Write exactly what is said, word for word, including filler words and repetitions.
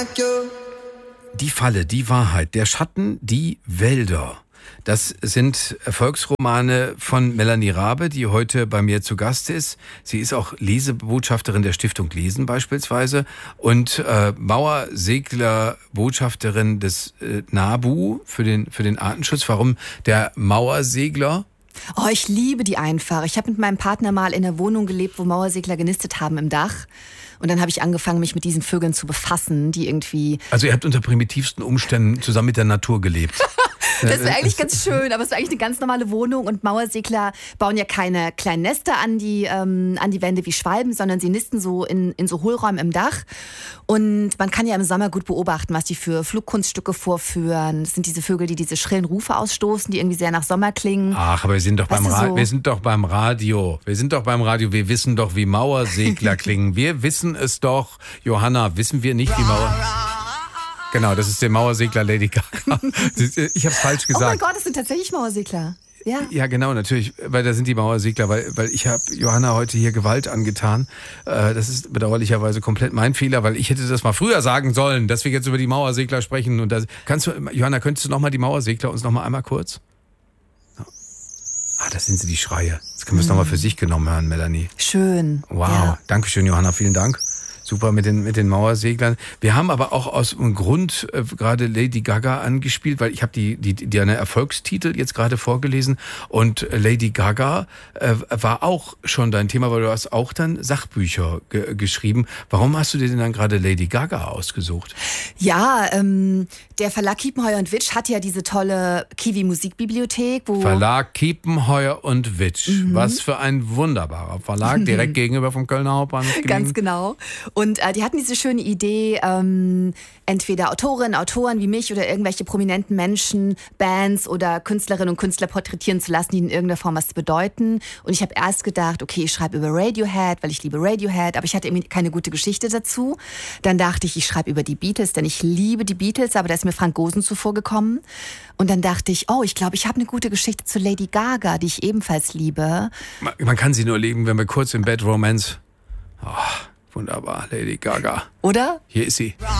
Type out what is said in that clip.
Die Falle, die Wahrheit, der Schatten, die Wälder. Das sind Erfolgsromane von Melanie Rabe, die heute bei mir zu Gast ist. Sie ist auch Lesebotschafterin der Stiftung Lesen beispielsweise und äh, Mauersegler-Botschafterin des äh, NABU für den, für den Artenschutz. Warum der Mauersegler? Oh, ich liebe die einfach. Ich habe mit meinem Partner mal in einer Wohnung gelebt, wo Mauersegler genistet haben im Dach. Und dann habe ich angefangen, mich mit diesen Vögeln zu befassen, die irgendwie... Also ihr habt unter primitivsten Umständen zusammen mit der Natur gelebt. Das ist eigentlich ganz schön, aber es war eigentlich eine ganz normale Wohnung und Mauersegler bauen ja keine kleinen Nester an die, ähm, an die Wände wie Schwalben, sondern sie nisten so in, in so Hohlräumen im Dach. Und man kann ja im Sommer gut beobachten, was die für Flugkunststücke vorführen. Das sind diese Vögel, die diese schrillen Rufe ausstoßen, die irgendwie sehr nach Sommer klingen. Ach, aber wir sind doch beim, Weißt du, Ra- so- wir sind doch beim Radio. Wir sind doch beim Radio. Wir wissen doch, wie Mauersegler klingen. Wir wissen es doch. Johanna, wissen wir nicht, wie Mauer... Genau, das ist der Mauersegler Lady Gaga. Ich habe es falsch Oh mein gesagt. Gott, das sind tatsächlich Mauersegler. Ja. Ja, genau, natürlich, weil da sind die Mauersegler, weil, weil ich habe Johanna heute hier Gewalt angetan. Äh, das ist bedauerlicherweise komplett mein Fehler, weil ich hätte das mal früher sagen sollen, dass wir jetzt über die Mauersegler sprechen. Und das, kannst du, Johanna, könntest du noch mal die Mauersegler uns noch mal einmal kurz? Ah, das sind sie, die Schreie. Jetzt können wir es Mhm. noch mal für sich genommen hören, Melanie. Schön. Wow, Ja. Dankeschön, Johanna, vielen Dank. Super mit den mit den Mauerseglern. Wir haben aber auch aus einem Grund äh, gerade Lady Gaga angespielt, weil ich habe die die die eine Erfolgstitel jetzt gerade vorgelesen und Lady Gaga äh, war auch schon dein Thema, weil du hast auch dann Sachbücher ge- geschrieben. Warum hast du dir denn dann gerade Lady Gaga ausgesucht? Ja, ähm, der Verlag Kiepenheuer und Witsch hat ja diese tolle Kiwi Musikbibliothek, wo Verlag Kiepenheuer und Witsch. Mhm. Was für ein wunderbarer Verlag, direkt gegenüber vom Kölner Hauptbahnhof gelegen. Ganz genau. Und äh, die hatten diese schöne Idee, ähm, entweder Autorinnen, Autoren wie mich oder irgendwelche prominenten Menschen, Bands oder Künstlerinnen und Künstler porträtieren zu lassen, die in irgendeiner Form was bedeuten. Und ich habe erst gedacht, okay, ich schreibe über Radiohead, weil ich liebe Radiohead, aber ich hatte irgendwie keine gute Geschichte dazu. Dann dachte ich, ich schreibe über die Beatles, denn ich liebe die Beatles, aber da ist mir Frank Gosen zuvor gekommen. Und dann dachte ich, oh, ich glaube, ich habe eine gute Geschichte zu Lady Gaga, die ich ebenfalls liebe. Man, man kann sie nur lieben, wenn wir kurz im Bad Romance... Oh, wunderbar, Lady Gaga. Oder? Hier ist sie.